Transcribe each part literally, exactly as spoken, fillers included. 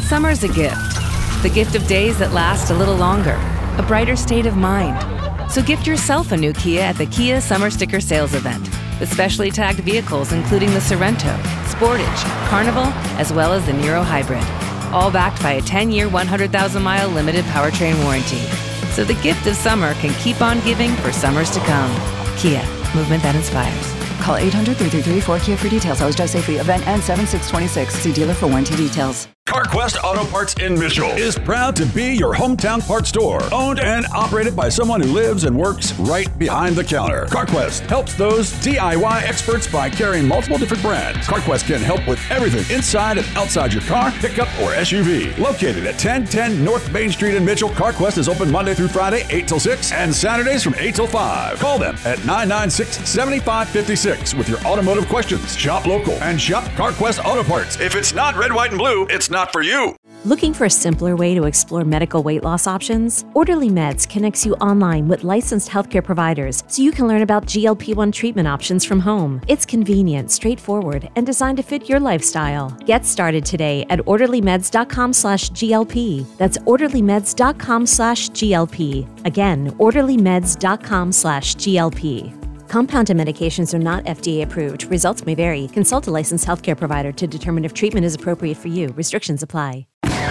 Summer's a gift. The gift of days that last a little longer, a brighter state of mind. So gift yourself a new Kia at the Kia Summer Sticker Sales Event, with specially tagged vehicles including the Sorento, Sportage, Carnival, as well as the Niro Hybrid. All backed by a ten-year, one hundred thousand mile limited powertrain warranty. So the gift of summer can keep on giving for summers to come. Kia, movement that inspires. Call eight hundred, three three three, four K I A for details. Always drive safely. Event ends seven six twenty-six. See dealer for warranty details. CarQuest Auto Parts in Mitchell is proud to be your hometown parts store. Owned and operated by someone who lives and works right behind the counter. CarQuest helps those D I Y experts by carrying multiple different brands. CarQuest can help with everything inside and outside your car, pickup, or S U V. Located at ten ten North Main Street in Mitchell, CarQuest is open Monday through Friday, eight till six, and Saturdays from eight till five. Call them at nine nine six, seven five five six with your automotive questions. Shop local and shop CarQuest Auto Parts. If it's not red, white, and blue, it's not for you. Looking for a simpler way to explore medical weight loss options? Orderly Meds connects you online with licensed healthcare providers so you can learn about G L P one treatment options from home. It's convenient, straightforward, and designed to fit your lifestyle. Get started today at orderlymeds.com slash GLP. That's orderlymeds.com slash GLP. Again, orderlymeds.com slash GLP. Compounded medications are not F D A approved. Results may vary. Consult a licensed healthcare provider to determine if treatment is appropriate for you. Restrictions apply.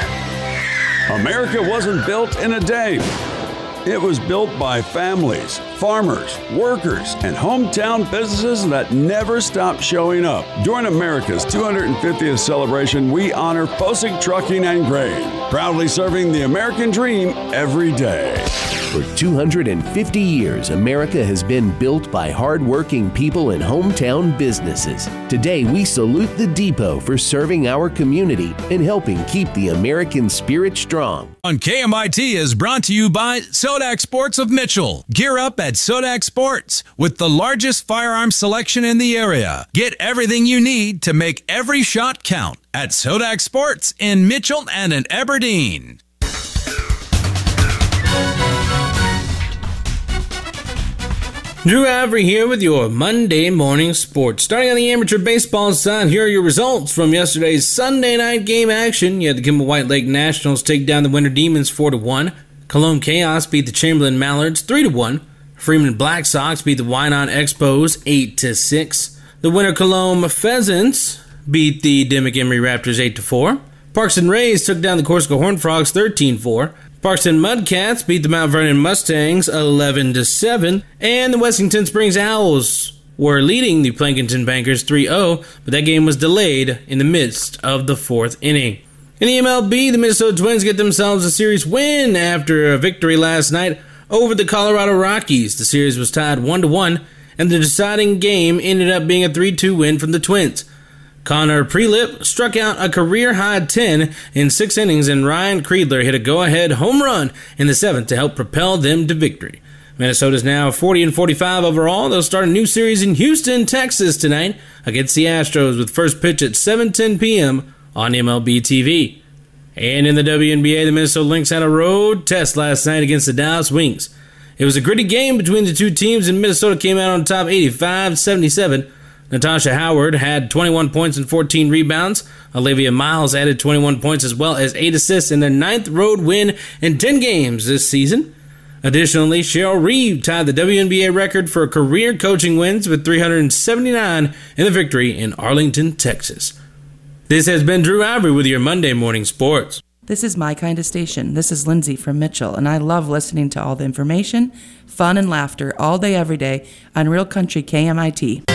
America wasn't built in a day. It was built by families, farmers, workers, and hometown businesses that never stopped showing up. During America's two hundred fiftieth celebration, we honor Posig Trucking and Grain, proudly serving the American dream every day. For two hundred fifty years, America has been built by hardworking people and hometown businesses. Today, we salute the Depot for serving our community and helping keep the American spirit strong. On K M I T is brought to you by Sodak Sports of Mitchell. Gear up at Sodak Sports with the largest firearm selection in the area. Get everything you need to make every shot count at Sodak Sports in Mitchell and in Aberdeen. Drew Avery here with your Monday morning sports. Starting on the amateur baseball side, here are your results from yesterday's Sunday night game action. You had the Kimball White Lake Nationals take down the Winter Demons four to one. Cologne Chaos beat the Chamberlain Mallards three to one. Freeman Black Sox beat the Wynot Expos eight to six. The Winter Cologne Pheasants beat the Dimmick Emery Raptors eight to four. Parkston Rays took down the Corsica Horned Frogs thirteen four. Parkston Mudcats beat the Mount Vernon Mustangs eleven to seven, and the Wessington Springs Owls were leading the Plankinton Bankers three oh, but that game was delayed in the midst of the fourth inning. In the M L B, the Minnesota Twins get themselves a series win after a victory last night over the Colorado Rockies. The series was tied one to one, and the deciding game ended up being a three two win from the Twins. Connor Prelip struck out a career-high ten in six innings, and Ryan Creedler hit a go-ahead home run in the seventh to help propel them to victory. Minnesota's now forty and forty-five overall. They'll start a new series in Houston, Texas tonight against the Astros with first pitch at seven ten p.m. on M L B T V. And in the W N B A, the Minnesota Lynx had a road test last night against the Dallas Wings. It was a gritty game between the two teams, and Minnesota came out on top eighty-five seventy-seven. Natasha Howard had twenty-one points and fourteen rebounds. Olivia Miles added twenty-one points as well as eight assists in their ninth road win in ten games this season. Additionally, Cheryl Reeve tied the W N B A record for career coaching wins with three hundred seventy-nine in the victory in Arlington, Texas. This has been Drew Avery with your Monday Morning Sports. This is my kind of station. This is Lindsay from Mitchell, and I love listening to all the information, fun, and laughter all day, every day on Real Country K M I T.